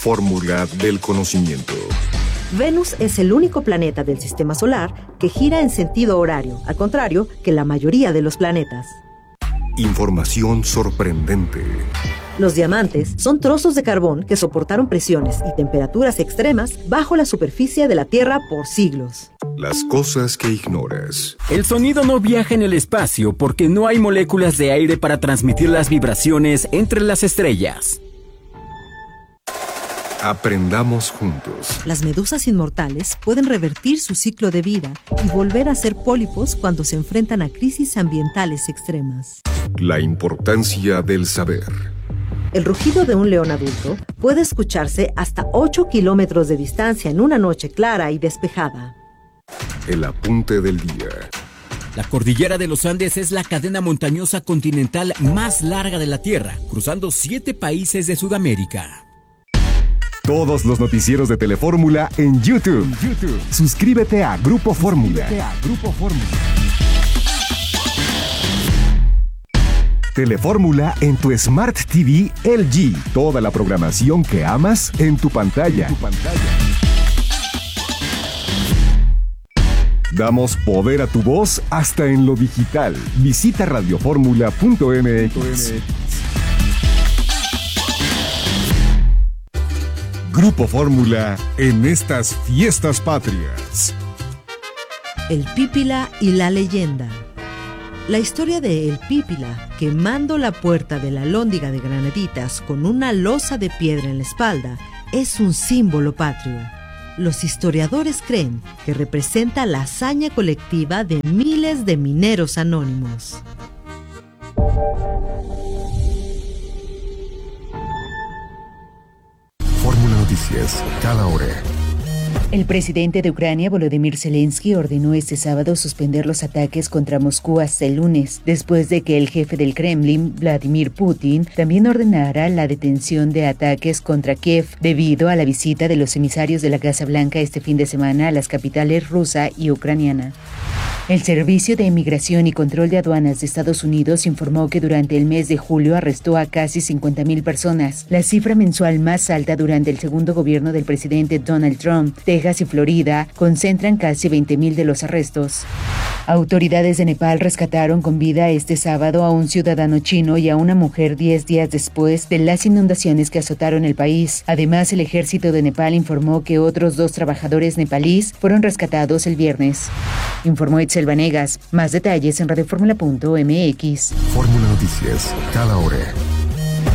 fórmula del conocimiento. Venus es el único planeta del sistema solar que gira en sentido horario, al contrario que la mayoría de los planetas. Información sorprendente. Los diamantes son trozos de carbón que soportaron presiones y temperaturas extremas bajo la superficie de la Tierra por siglos. Las cosas que ignoras. El sonido no viaja en el espacio porque no hay moléculas de aire para transmitir las vibraciones entre las estrellas. Aprendamos juntos. Las medusas inmortales pueden revertir su ciclo de vida y volver a ser pólipos cuando se enfrentan a crisis ambientales extremas. La importancia del saber. El rugido de un león adulto puede escucharse hasta 8 kilómetros de distancia en una noche clara y despejada. El apunte del día. La cordillera de los Andes es la cadena montañosa continental más larga de la Tierra, cruzando 7 países de Sudamérica. Todos los noticieros de Telefórmula en YouTube. Suscríbete a Grupo Fórmula. Telefórmula en tu Smart TV LG. Toda la programación que amas en tu pantalla. Damos poder a tu voz hasta en lo digital. Visita radioformula.mx. Grupo Fórmula en estas fiestas patrias. El Pípila y la leyenda. La historia de El Pípila, quemando la puerta de la Alhóndiga de Granaditas con una losa de piedra en la espalda, es un símbolo patrio. Los historiadores creen que representa la hazaña colectiva de miles de mineros anónimos. Fórmula Noticias, cada hora. El presidente de Ucrania, Volodymyr Zelensky, ordenó este sábado suspender los ataques contra Moscú hasta el lunes, después de que el jefe del Kremlin, Vladimir Putin, también ordenara la detención de ataques contra Kiev debido a la visita de los emisarios de la Casa Blanca este fin de semana a las capitales rusa y ucraniana. El Servicio de Inmigración y Control de Aduanas de Estados Unidos informó que durante el mes de julio arrestó a casi 50,000 personas, la cifra mensual más alta durante el segundo gobierno del presidente Donald Trump. Texas y Florida concentran casi 20,000 de los arrestos. Autoridades de Nepal rescataron con vida este sábado a un ciudadano chino y a una mujer 10 días después de las inundaciones que azotaron el país. Además, el ejército de Nepal informó que otros 2 trabajadores nepalíes fueron rescatados el viernes. Informó Itzel Vanegas. Más detalles en radioformula.mx. Fórmula Noticias, cada hora.